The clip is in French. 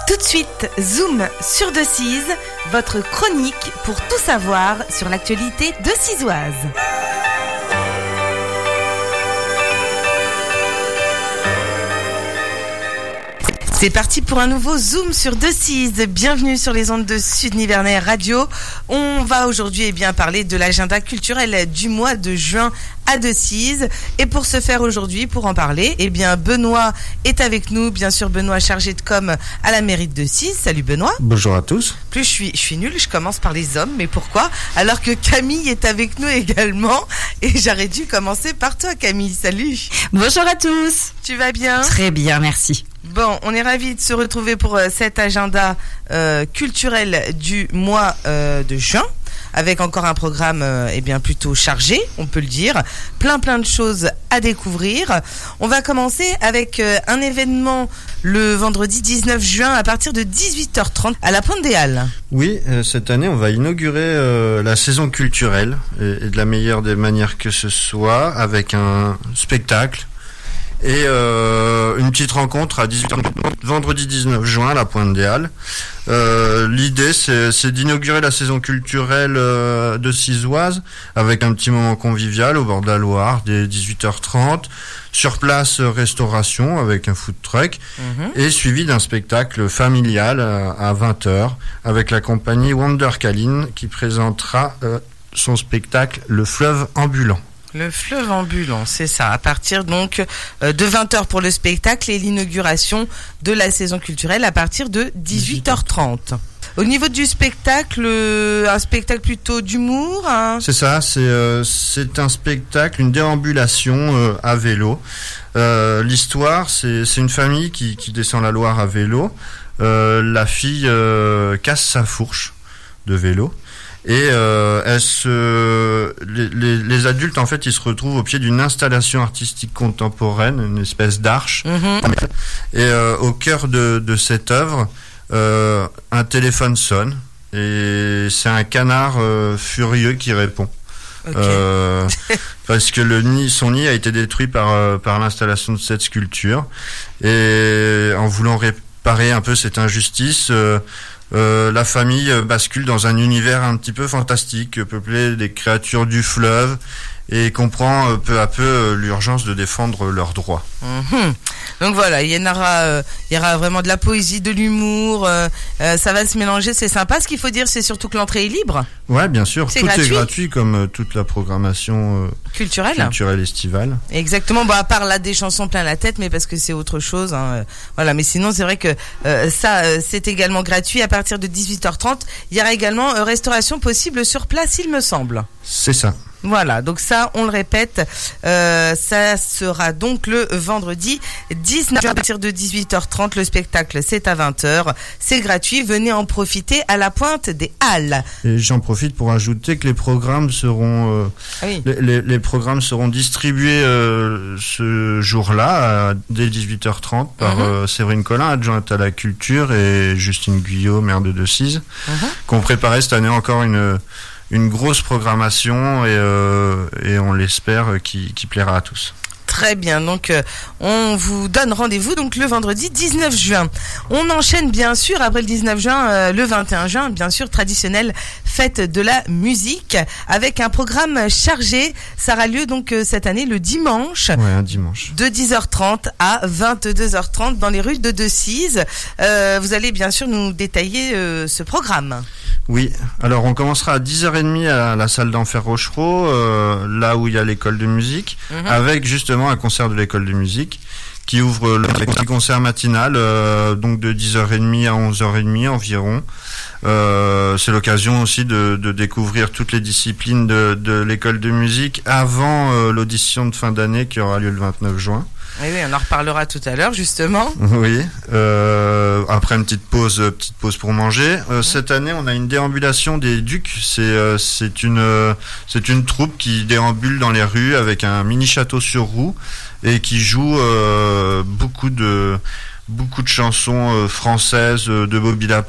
Tout de suite, Zoom sur Decize, votre chronique pour tout savoir sur l'actualité decisoise. C'est parti pour un nouveau Zoom sur Decize. Bienvenue sur les ondes de Sud Nivernais Radio. On va aujourd'hui parler de l'agenda culturel du mois de juin à Decize. Et pour ce faire aujourd'hui, pour en parler, Benoît est avec nous. Bien sûr, Benoît chargé de com à la mairie de Decize. Salut Benoît. Bonjour à tous. Plus je suis nulle, je commence par les hommes, mais pourquoi ? Alors que Camille est avec nous également. Et j'aurais dû commencer par toi, Camille. Salut. Bonjour à tous. Tu vas bien ? Très bien, merci. Bon, on est ravis de se retrouver pour cet agenda culturel du mois de juin, avec encore un programme plutôt chargé, on peut le dire, plein de choses à découvrir. On va commencer avec un événement le vendredi 19 juin à partir de 18h30 à la Pointe des Halles. Oui, cette année on va inaugurer la saison culturelle et de la meilleure des manières que ce soit, avec un spectacle et une petite rencontre à 18h vendredi 19 juin à la Pointe des Halles. L'idée c'est d'inaugurer la saison culturelle decisoise avec un petit moment convivial au bord de la Loire dès 18h30. Sur place, restauration avec un food truck et suivi d'un spectacle familial à 20h avec la compagnie Wonder Caline qui présentera son spectacle Le Fleuve Ambulant. Le fleuve ambulant, c'est ça. À partir donc de 20h pour le spectacle et l'inauguration de la saison culturelle à partir de 18h30. Au niveau du spectacle, un spectacle plutôt d'humour. C'est ça, c'est un spectacle, une déambulation à vélo. L'histoire, c'est une famille qui descend la Loire à vélo. La fille casse sa fourche de vélo. Et les adultes en fait ils se retrouvent au pied d'une installation artistique contemporaine, une espèce d'arche. Et au cœur de cette œuvre, un téléphone sonne et c'est un canard furieux qui répond. Okay. Parce que son nid a été détruit par l'installation de cette sculpture, et en voulant réparer un peu cette injustice, la famille bascule dans un univers un petit peu fantastique, peuplé des créatures du fleuve, et comprend peu à peu l'urgence de défendre leurs droits. Donc voilà, il y aura vraiment de la poésie, de l'humour, ça va se mélanger, c'est sympa. Ce qu'il faut dire, c'est surtout que l'entrée est libre. Ouais, bien sûr, tout est gratuit comme toute la programmation culturelle estivale. Exactement, à part là des chansons plein la tête, mais parce que c'est autre chose. Voilà, mais sinon c'est vrai que c'est également gratuit à partir de 18h30. Il y aura également restauration possible sur place, il me semble. C'est ça. Voilà, donc ça, on le répète, ça sera donc le vendredi 19 à partir de 18h30. Le spectacle, c'est à 20h. C'est gratuit, venez en profiter à la Pointe des Halles. Et j'en profite pour ajouter que les programmes seront les programmes seront distribués ce jour-là dès 18h30 par Séverine Collin, adjointe à la culture, et Justine Guyot, maire de Decize, qui ont préparé cette année encore une grosse programmation, et on l'espère qui plaira à tous. Très bien, donc on vous donne rendez-vous donc le vendredi 19 juin. On enchaîne bien sûr après le 19 juin, le 21 juin, bien sûr, traditionnelle fête de la musique avec un programme chargé. Ça aura lieu donc cette année le dimanche. Ouais, un dimanche. De 10h30 à 22h30 dans les rues de Decize. Vous allez bien sûr nous détailler ce programme. Oui, alors on commencera à 10h30 à la salle d'Enfer Rochereau, là où il y a l'école de musique, avec justement un concert de l'école de musique qui ouvre le petit concert matinal, donc de 10h30 à 11h30 environ. C'est l'occasion aussi de découvrir toutes les disciplines de l'école de musique avant l'audition de fin d'année qui aura lieu le 29 juin. Oui, on en reparlera tout à l'heure, justement. Oui, après une petite pause pour manger. Cette année, on a une déambulation des Ducs. C'est une troupe qui déambule dans les rues avec un mini château sur roue et qui joue beaucoup de chansons françaises de Bobby Lapin.